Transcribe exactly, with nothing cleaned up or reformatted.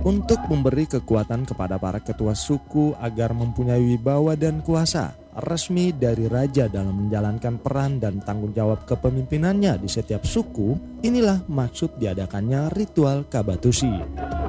Untuk memberi kekuatan kepada para ketua suku agar mempunyai wibawa dan kuasa resmi dari raja dalam menjalankan peran dan tanggung jawab kepemimpinannya di setiap suku, inilah maksud diadakannya ritual Kabatusi.